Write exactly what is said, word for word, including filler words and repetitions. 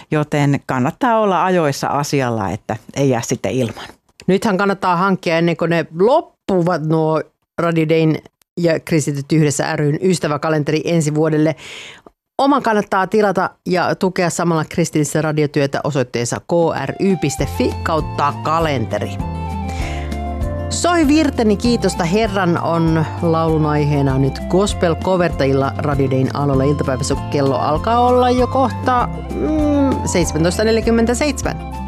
joten kannattaa olla ajoissa asialla, että ei jää sitten ilman. Nythän kannattaa hankkia ennen kuin ne loppuvat nuo Radio Dayn ja Kristityt yhdessä ry:n ystäväkalenteri ensi vuodelle. Oman kannattaa tilata ja tukea samalla kristillistä radiotyötä osoitteessa kry.fi kautta kalenteri. Soi virteni kiitosta Herran on laulun aiheena nyt gospel-kovertajilla Radio Dayn aloilla iltapäivässä, kun kello alkaa olla jo kohta mm, seitsemäntoista neljäkymmentäseitsemän.